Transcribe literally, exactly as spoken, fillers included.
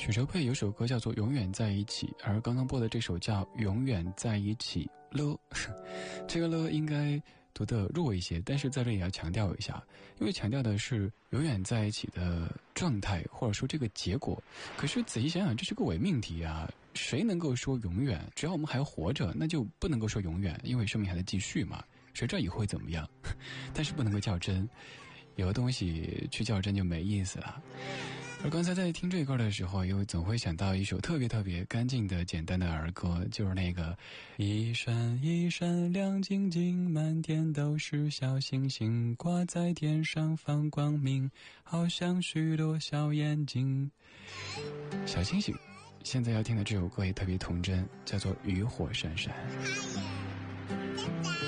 许哲佩有首歌叫做《永远在一起》，而刚刚播的这首叫《永远在一起》了，这个了应该读得弱一些，但是在这里要强调一下，因为强调的是永远在一起的状态，或者说这个结果。可是仔细想想，这是个伪命题啊！谁能够说永远？只要我们还活着，那就不能够说永远，因为生命还在继续嘛。谁知道以后会怎么样？但是不能够较真，有的东西去较真就没意思了。而刚才在听这一歌的时候，又总会想到一首特别特别干净的简单的儿歌，就是那个一闪一闪亮晶晶，满天都是小星星，挂在天上放光明，好像许多小眼睛。小星星，现在要听的这首歌也特别童真，叫做雨火闪闪。